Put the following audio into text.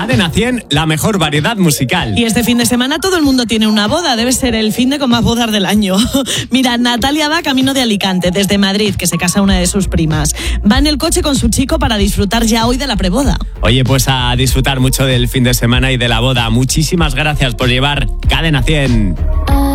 Cadena 100, la mejor variedad musical. Y este fin de semana todo el mundo tiene una boda. Debe ser el fin de con más bodas del año. Mira, Natalia va camino de Alicante, desde Madrid, que se casa una de sus primas. Va en el coche con su chico para disfrutar ya hoy de la preboda. Oye, pues a disfrutar mucho del fin de semana y de la boda. Muchísimas gracias por llevar Cadena 100.